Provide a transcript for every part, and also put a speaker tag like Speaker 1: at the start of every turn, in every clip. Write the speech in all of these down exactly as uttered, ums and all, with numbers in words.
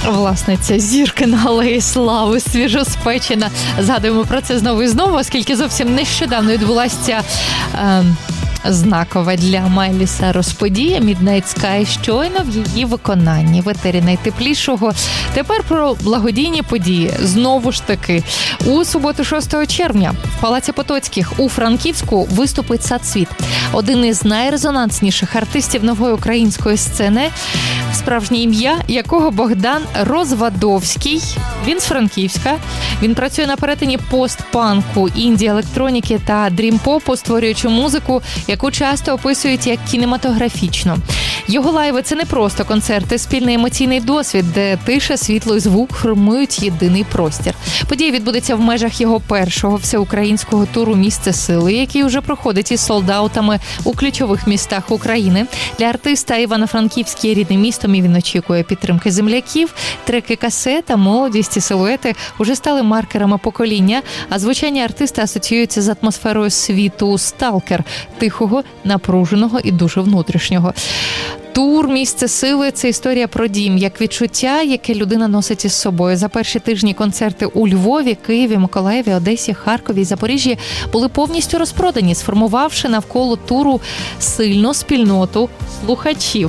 Speaker 1: Власне, ця зірка на Алеї Слави, свіжоспечена. Згадуємо про це знову і знову, оскільки зовсім нещодавно відбулася ця е, знакова для Майлі Сайрус подія Midnight Sky, щойно в її виконанні в етері найтеплішого. Тепер про благодійні події. Знову ж таки, у суботу шостого червня в Палаці Потоцьких у Франківську виступить «Сацвіт». Один із найрезонансніших артистів нової української сцени, справжнє ім'я якого Богдан Розвадовський. Він з Франківська. Він працює на перетині постпанку, інді-електроніки та дрім-попу, створюючи музику, яку часто описують як кінематографічну. Його лайви – це не просто концерти, спільний емоційний досвід, де тиша, світло і звук формують єдиний простір. Подія відбудеться в межах його першого всеукраїнського туру «Місце сили», який вже проходить із солдаутами у ключових містах України. Для артиста Івано-Франківськ є рідним містом, і він очікує підтримки земляків. Треки касета, молодість і силуети уже стали маркерами покоління, а звучання артиста асоціюється з атмосферою світу «Сталкер» – тихого, напруженого і дуже внутрішнього. Тур «Місце сили» – це історія про дім, як відчуття, яке людина носить із собою. За перші тижні концерти у Львові, Києві, Миколаєві, Одесі, Харкові і Запоріжжі були повністю розпродані, сформувавши навколо туру сильну спільноту слухачів.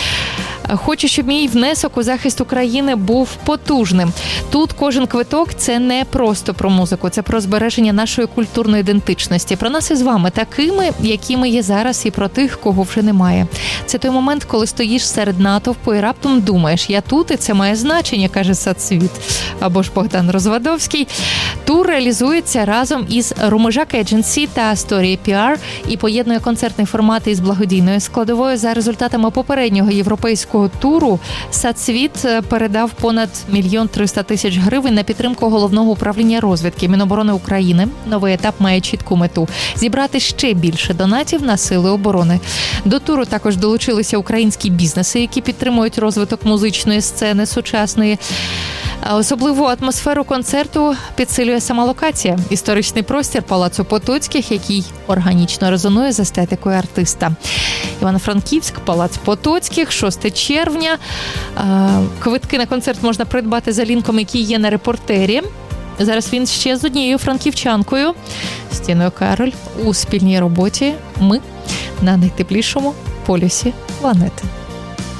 Speaker 1: Хочу, щоб мій внесок у захист України був потужним. Тут кожен квиток – це не просто про музику, це про збереження нашої культурної ідентичності. Про нас із вами, такими, якими є зараз, і про тих, кого вже немає. Це той момент, коли стоїш серед натовпу і раптом думаєш, я тут, і це має значення, каже «Сацвіт» або ж Богдан Розвадовський. Тур реалізується разом із Румежак Едженсі та Story пі ар і поєднує концертний формат із благодійною складовою. За результатами попереднього європейського туру «Сацвіт» передав понад мільйон триста тисяч гривень на підтримку Головного управління розвідки Міноборони України. Новий етап має чітку мету – зібрати ще більше донатів на сили оборони. До туру також долучилися українські бізнеси, які підтримують розвиток музичної сцени сучасної. Особливу атмосферу концерту підсилює сама локація – історичний простір Палацу Потоцьких, який органічно резонує з естетикою артиста. Івано-Франківськ, Палац Потоцьких, шостого червня. Квитки на концерт можна придбати за лінком, який є на репортері. Зараз він ще з однією франківчанкою – Стіною Кароль у спільній роботі «Ми» на найтеплішому полюсі планети.